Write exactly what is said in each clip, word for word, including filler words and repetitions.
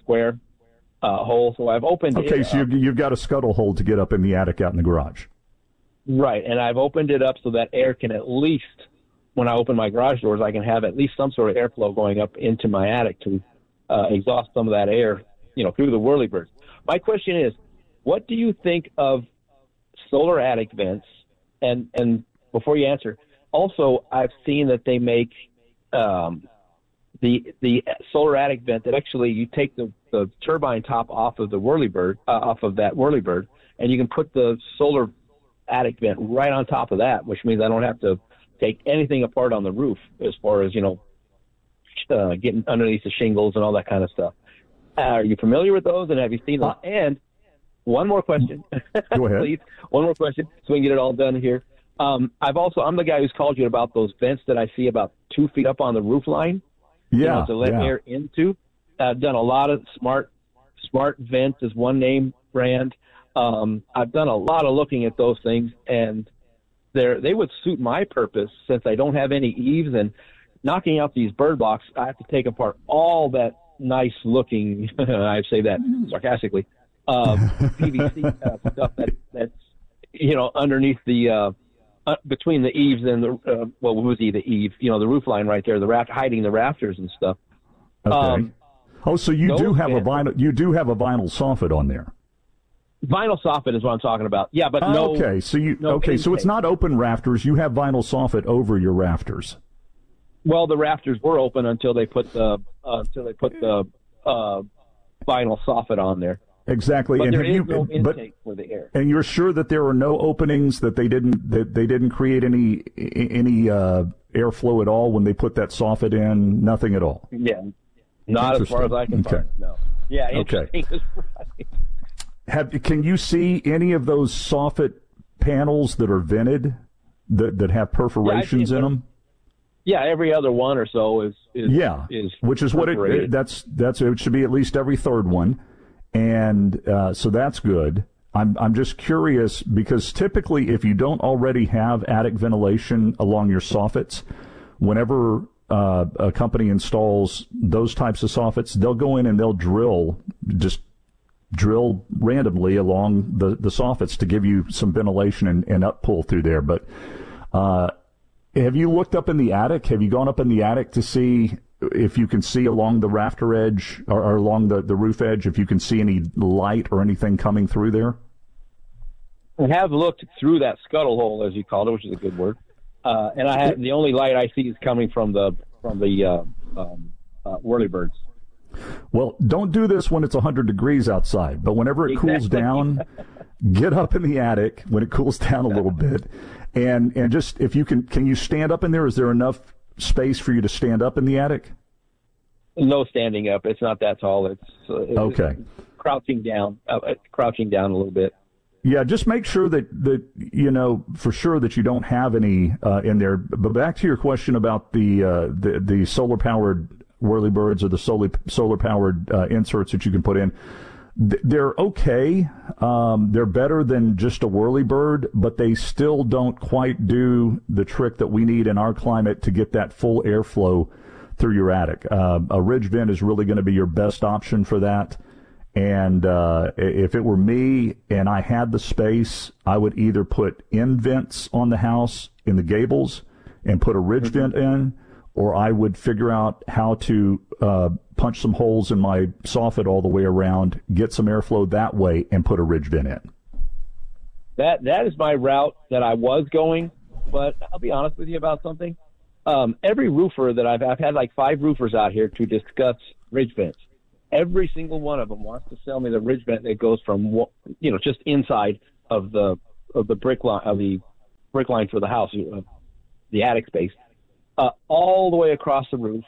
square uh, hole. So I've opened okay, it so up. you've, you've got a scuttle hole to get up in the attic out in the garage. Right, and I've opened it up so that air can at least, when I open my garage doors, I can have at least some sort of airflow going up into my attic to uh, exhaust some of that air, you know, through the whirlybirds. My question is, what do you think of solar attic vents? And and before you answer, also I've seen that they make um, the the solar attic vent that actually you take the, the turbine top off of the whirlybird, uh, off of that whirlybird, and you can put the solar attic vent right on top of that, which means I don't have to take anything apart on the roof as far as, you know, uh, getting underneath the shingles and all that kind of stuff. Uh, are you familiar with those, and have you seen them? Uh, and one more question. Go ahead. Please. One more question so we can get it all done here. Um, I've also, I'm the guy who's called you about those vents that I see about two feet up on the roof line. Yeah. You know, to let yeah. air into. I've done a lot of smart, smart vents is one name brand. Um, I've done a lot of looking at those things, and they're, they would suit my purpose since I don't have any eaves, and knocking out these bird blocks, I have to take apart all that nice looking, I say that sarcastically, uh, P V C uh, stuff that, that's, you know, underneath the, uh, uh, between the eaves and the, uh, well, what was he, the eave, you know, the roof line right there, the raft, hiding the rafters and stuff. Okay. Um, oh, so you do have a vinyl, you do have a vinyl soffit on there. Vinyl soffit is what I'm talking about. Yeah, but oh, no. Okay, so you no okay, so intake. it's not open rafters. You have vinyl soffit over your rafters. Well, the rafters were open until they put the uh, until they put the uh, vinyl soffit on there. Exactly, but and there have is you, no intake but, for the air. And you're sure that there are no openings, that they didn't that they didn't create any any uh, airflow at all when they put that soffit in? Nothing at all. Yeah, not as far as I can okay. find. No. Yeah, interesting. Okay. Right. Have can you see any of those soffit panels that are vented that that have perforations yeah, in them? Yeah, every other one or so is, is yeah, is which is what it that's that's it should be at least every third one, and uh, so that's good. I'm I'm just curious because typically if you don't already have attic ventilation along your soffits, whenever uh, a company installs those types of soffits, they'll go in and they'll drill just. drill randomly along the, the soffits to give you some ventilation and, and uppull through there. But uh, have you looked up in the attic? Have you gone up in the attic to see if you can see along the rafter edge or, or along the, the roof edge, if you can see any light or anything coming through there? I have looked through that scuttle hole, as you called it, which is a good word. Uh, and I have, the only light I see is coming from the from the uh, um, uh, whirlybirds. Well, don't do this when it's one hundred degrees outside, but whenever it exactly. cools down, get up in the attic when it cools down a little bit. And and just, if you can, can you stand up in there? Is there enough space for you to stand up in the attic? No standing up. It's not that tall. It's, uh, it's okay. crouching down, uh, crouching down a little bit. Yeah, just make sure that, that you know, for sure that you don't have any uh, in there. But back to your question about the uh, the, the solar-powered whirlybirds or the solar solar powered uh, inserts that you can put in. They're okay. Um, they're better than just a whirlybird, but they still don't quite do the trick that we need in our climate to get that full airflow through your attic. Uh, a ridge vent is really going to be your best option for that. And uh, if it were me and I had the space, I would either put in vents on the house in the gables and put a ridge mm-hmm. vent in, or I would figure out how to uh, punch some holes in my soffit all the way around, get some airflow that way, and put a ridge vent in. That that is my route that I was going, but I'll be honest with you about something. Um, every roofer that I've I've had like five roofers out here to discuss ridge vents. Every single one of them wants to sell me the ridge vent that goes from, you know, just inside of the of the brick line of the brick line for the house, uh, the attic space. Uh, all the way across the roof,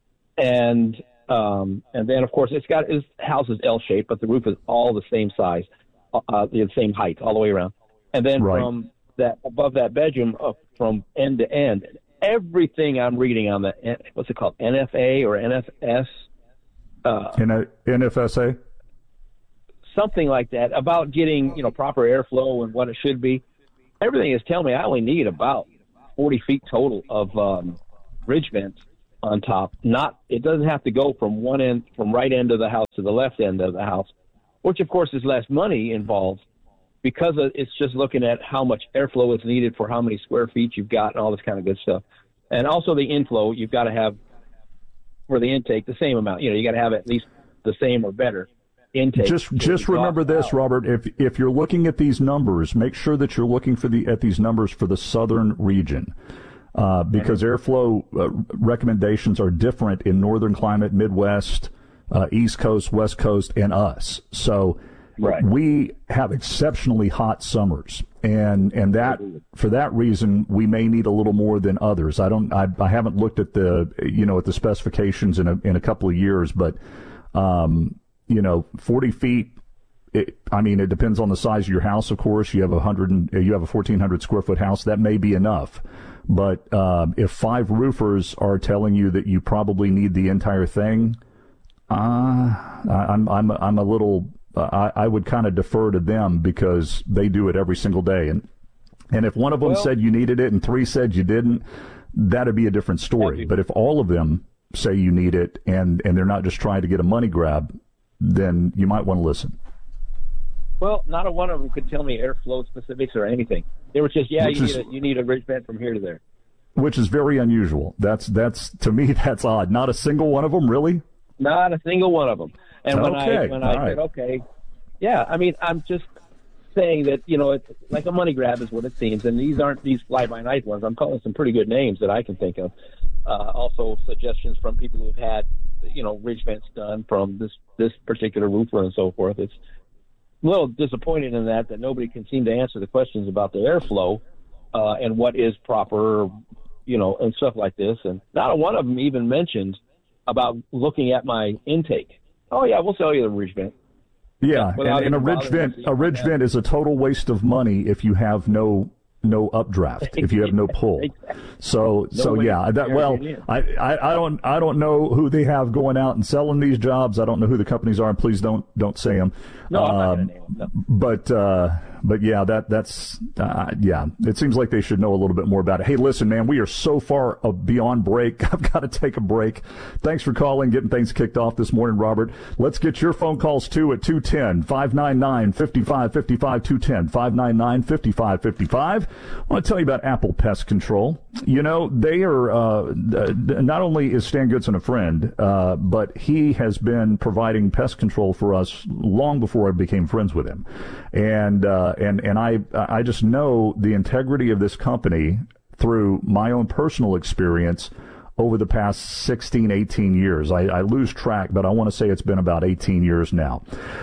and um, and then of course it's got his house is L-shaped, but the roof is all the same size, uh, the same height all the way around, and then right. from that above that bedroom, up from end to end, everything I'm reading on the what's it called, N F A or N F S, uh, N F S A, something like that, about getting you know proper airflow and what it should be. Everything is telling me I only need about forty feet total of um, ridge vents on top. Not it doesn't have to go from one end, from right end of the house to the left end of the house, which of course is less money involved because it's just looking at how much airflow is needed for how many square feet you've got and all this kind of good stuff. And also the inflow, you've got to have for the intake the same amount. You know, you got to have at least the same or better intake. Just just remember this, out. Robert. If if you're looking at these numbers, make sure that you're looking for the at these numbers for the southern region, uh, because airflow uh, recommendations are different in northern climate, Midwest, uh, East Coast, West Coast, and us. So right. we have exceptionally hot summers, and and that for that reason we may need a little more than others. I don't. I, I haven't looked at the you know at the specifications in a in a couple of years, but. Um, You know, forty feet. It, I mean, it depends on the size of your house. Of course, you have a hundred, and you have a fourteen hundred square foot house. That may be enough, but uh, if five roofers are telling you that you probably need the entire thing, uh, I'm I'm I'm a little. Uh, I, I would kind of defer to them because they do it every single day. And and if one of them well, said you needed it and three said you didn't, that'd be a different story. But if all of them say you need it and and they're not just trying to get a money grab, then you might want to listen. Well, not a one of them could tell me airflow specifics or anything. They were just, yeah, Which you is, need a, you need a ridge vent from here to there. Which is very unusual. That's that's to me that's odd. Not a single one of them, really? Not a single one of them. And when okay. I when I right. said okay, yeah, I mean I'm just saying that you know it's like a money grab is what it seems. And these aren't these fly by night ones. I'm calling some pretty good names that I can think of. Uh, also suggestions from people who've had you know ridge vents done from this this particular roofer and so forth. It's a little disappointed in that that nobody can seem to answer the questions about the airflow uh, and what is proper, you know, and stuff like this. And not a one of them even mentioned about looking at my intake. Oh yeah, we'll sell you the ridge vent. Yeah, and, and a ridge vent a ridge vent is a total waste of money if you have no no updraft, if you have no pull. Exactly. So no so yeah, that well I, I, I don't I don't know who they have going out and selling these jobs. I don't know who the companies are, and please don't don't say them. No, I'm not um, going to name them. No. But uh, but yeah, that that's uh, yeah. It seems like they should know a little bit more about it. Hey, listen, man, we are so far beyond break. I've got to take a break. Thanks for calling, getting things kicked off this morning, Robert. Let's get your phone calls too at two one zero, five nine nine, five five five five, two one zero, five nine nine, five five five five. I want to tell you about Apple Pest Control. You know, they are uh, not only is Stan Goodson a friend, uh, but he has been providing pest control for us long before I became friends with him. And uh, and and I I just know the integrity of this company through my own personal experience over the past sixteen, eighteen years. I, I lose track, but I want to say it's been about eighteen years now.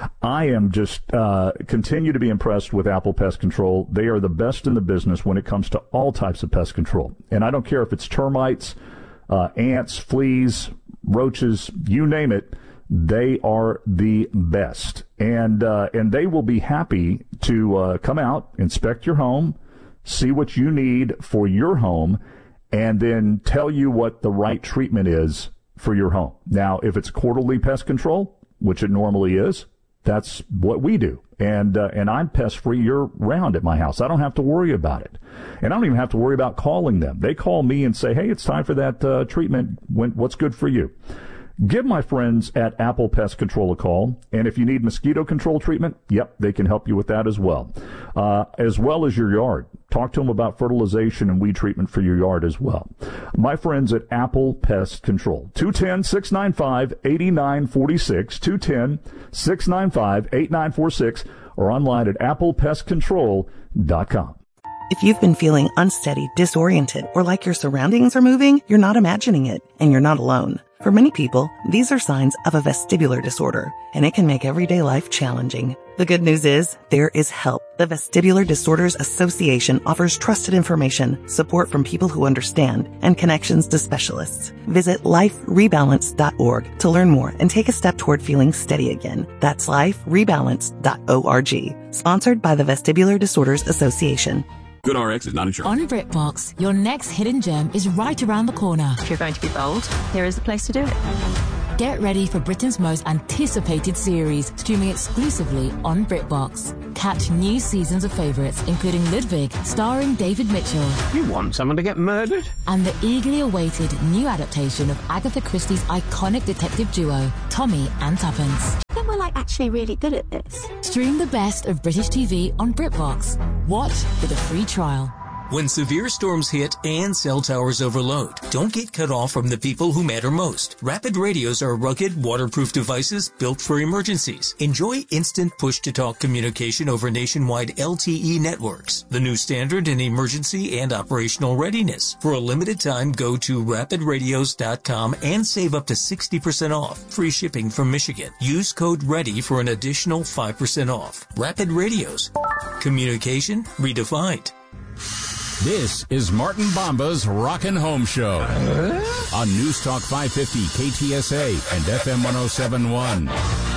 I am just uh, continue to be impressed with Apple Pest Control. They are the best in the business when it comes to all types of pest control. And I don't care if it's termites, uh, ants, fleas, roaches, you name it. They are the best. And uh, and they will be happy to uh, come out, inspect your home, see what you need for your home, and then tell you what the right treatment is for your home. Now, if it's quarterly pest control, which it normally is, that's what we do. And uh, and I'm pest-free year-round at my house. I don't have to worry about it. And I don't even have to worry about calling them. They call me and say, hey, it's time for that uh, treatment. When, what's good for you? Give my friends at Apple Pest Control a call. And if you need mosquito control treatment, yep, they can help you with that as well, uh, as well as your yard. Talk to them about fertilization and weed treatment for your yard as well. My friends at Apple Pest Control, two one zero, six nine five, eight nine four six, two one zero, six nine five, eight nine four six, or online at apple pest control dot com. If you've been feeling unsteady, disoriented, or like your surroundings are moving, you're not imagining it, and you're not alone. For many people, these are signs of a vestibular disorder, and it can make everyday life challenging. The good news is there is help. The Vestibular Disorders Association offers trusted information, support from people who understand, and connections to specialists. Visit life rebalance dot org to learn more and take a step toward feeling steady again. That's life rebalance dot org. Sponsored by the Vestibular Disorders Association. GoodRx is not insured. On BritBox, your next hidden gem is right around the corner. If you're going to be bold, here is the place to do it. Get ready for Britain's most anticipated series, streaming exclusively on BritBox. Catch new seasons of favourites, including Ludwig, starring David Mitchell. You want someone to get murdered? And the eagerly awaited new adaptation of Agatha Christie's iconic detective duo, Tommy and Tuppence. Then we're like actually really good at this. Stream the best of British T V on BritBox. Watch with a free trial. When severe storms hit and cell towers overload, don't get cut off from the people who matter most. Rapid radios are rugged, waterproof devices built for emergencies. Enjoy instant push-to-talk communication over nationwide L T E networks, the new standard in emergency and operational readiness. For a limited time, go to rapid radios dot com and save up to sixty percent off. Free shipping from Michigan. Use code READY for an additional five percent off. Rapid Radios. Communication redefined. This is Martin Bomba's Rockin' Home Show on News Talk five fifty K T S A and F M one oh seven point one.